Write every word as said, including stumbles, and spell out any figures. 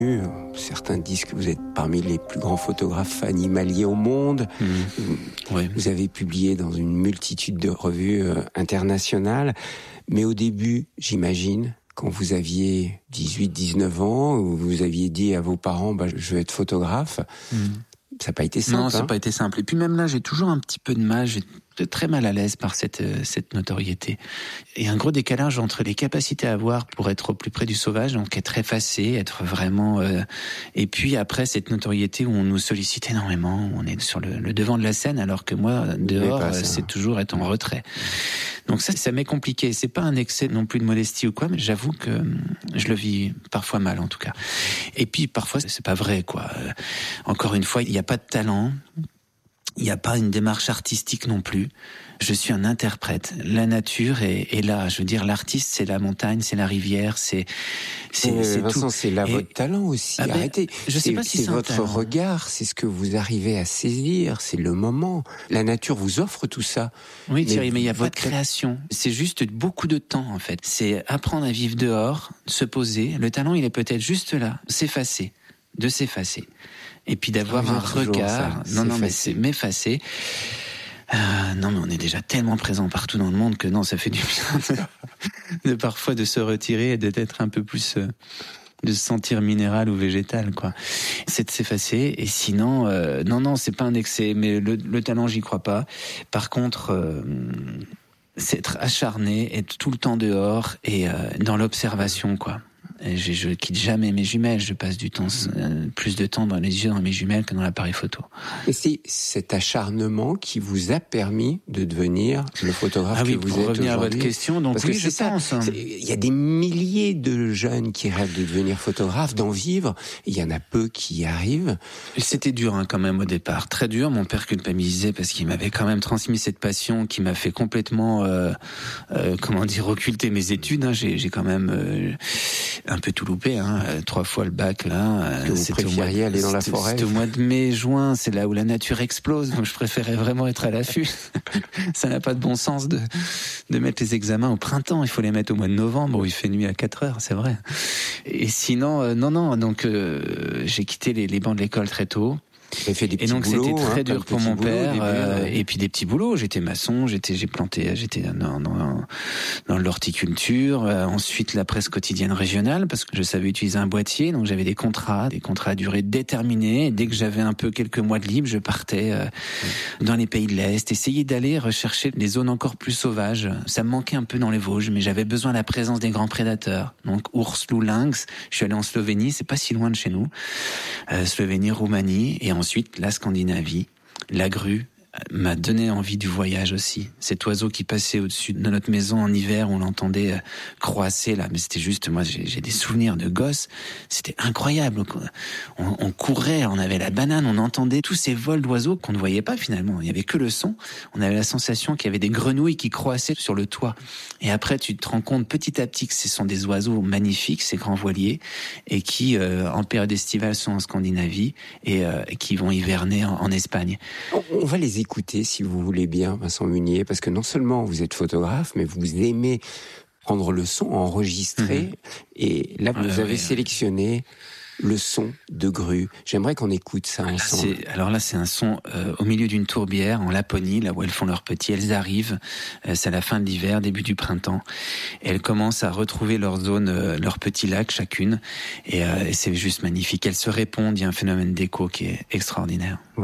Certains disent que vous êtes parmi les plus grands photographes animaliers au monde. Mmh. Oui. Vous avez publié dans une multitude de revues euh, internationales. Mais au début, j'imagine, quand vous aviez dix-huit dix-neuf ans, où vous aviez dit à vos parents bah, « je veux être photographe mmh. », ça n'a pas été simple. Non, ça n'a hein pas été simple. Et puis même là, j'ai toujours un petit peu de mal, j'ai très mal à l'aise par cette, euh, cette notoriété. Et un gros décalage entre les capacités à avoir pour être au plus près du sauvage, donc être effacé, être vraiment... Euh, et puis après, cette notoriété où on nous sollicite énormément, où on est sur le, le devant de la scène, alors que moi, dehors, euh, c'est toujours être en retrait. Donc ça, ça m'est compliqué. C'est pas un excès non plus de modestie ou quoi, mais j'avoue que je le vis parfois mal, en tout cas. Et puis parfois, c'est pas vrai, quoi. Euh, encore une fois, il n'y a pas de talent. Il n'y a pas une démarche artistique non plus. Je suis un interprète. La nature est, est là. Je veux dire, l'artiste, c'est la montagne, c'est la rivière, c'est c'est, euh, c'est Vincent, tout. c'est là et... votre talent aussi. Ah ben, Arrêtez. Je sais c'est, pas si c'est c'est votre talent. regard, c'est ce que vous arrivez à saisir, c'est le moment. La nature vous offre tout ça. Oui, Thierry, mais il n'y a votre... pas de création. C'est juste beaucoup de temps, en fait. C'est apprendre à vivre dehors, se poser. Le talent, il est peut-être juste là, s'effacer, de s'effacer. Et puis d'avoir un regard. Ça, non, non, mais c'est m'effacer. Euh, non, mais on est déjà tellement présent partout dans le monde que non, ça fait du bien de, de parfois de se retirer et d'être un peu plus, euh, de se sentir minéral ou végétal, quoi. C'est de s'effacer. Et sinon, euh, non, non, c'est pas un excès. Mais le, le talent, j'y crois pas. Par contre, euh, c'est être acharné, être tout le temps dehors et euh, dans l'observation, quoi. Je, je quitte jamais mes jumelles, je passe du temps, euh, plus de temps dans les yeux dans mes jumelles que dans l'appareil photo. Et c'est cet acharnement qui vous a permis de devenir le photographe ah oui, que vous êtes aujourd'hui. Pour revenir à votre question, donc Parce oui, que je c'est pense. Ça. Il y a des milliers de jeunes qui rêvent de devenir photographe, d'en vivre. Il y en a peu qui y arrivent. C'était dur hein, quand même au départ, très dur. Mon père culpabilisait parce qu'il m'avait quand même transmis cette passion qui m'a fait complètement, euh, euh, comment dire, occulter mes études. Hein. J'ai, j'ai quand même... Euh, un peu tout loupé, hein. Trois fois le bac là. Que vous c'était préfériez de, aller dans la forêt. C'était au mois de mai, juin, c'est là où la nature explose. Donc je préférais vraiment être à l'affût. Ça n'a pas de bon sens de de mettre les examens au printemps. Il faut les mettre au mois de novembre où il fait nuit à quatre heures, c'est vrai. Et sinon, euh, non, non. Donc euh, j'ai quitté les, les bancs de l'école très tôt. Fait des petits et donc boulots, c'était très hein, dur pour mon boulots, père début, euh, ouais. Et puis des petits boulots, j'étais maçon, j'étais j'ai planté j'étais dans dans, dans l'horticulture, euh, ensuite la presse quotidienne régionale parce que je savais utiliser un boîtier, donc j'avais des contrats, des contrats à durée déterminée, et dès que j'avais un peu quelques mois de libre, je partais euh, mmh. dans les pays de l'Est, essayer d'aller rechercher des zones encore plus sauvages. Ça me manquait un peu dans les Vosges, mais j'avais besoin de la présence des grands prédateurs. Donc ours, loup, lynx, je suis allé en Slovénie, c'est pas si loin de chez nous. Euh, Slovénie, Roumanie et ensuite la Scandinavie. Scandinavie, la grue m'a donné envie du voyage aussi. Cet oiseau qui passait au-dessus de notre maison en hiver, on l'entendait croasser là, mais c'était juste, moi j'ai, j'ai des souvenirs de gosse, c'était incroyable. On, on courait, on avait la banane, on entendait tous ces vols d'oiseaux qu'on ne voyait pas finalement. Il y avait que le son. On avait la sensation qu'il y avait des grenouilles qui croassaient sur le toit. Et après, tu te rends compte petit à petit que ce sont des oiseaux magnifiques, ces grands voiliers, et qui, euh, en période estivale, sont en Scandinavie et euh, qui vont hiverner en, en Espagne. On va les écouter, si vous voulez bien, Vincent Munier, parce que non seulement vous êtes photographe, mais vous aimez prendre le son, enregistrer, mmh. et là, vous ah, avez oui, sélectionné oui. le son de grue. J'aimerais qu'on écoute ça là, ensemble. C'est, alors là, c'est un son euh, au milieu d'une tourbière, en Laponie, là où elles font leurs petits. Elles arrivent, euh, c'est à la fin de l'hiver, début du printemps, et elles commencent à retrouver leur zone, euh, leur petit lac chacune, et, euh, et c'est juste magnifique. Elles se répondent, il y a un phénomène d'écho qui est extraordinaire.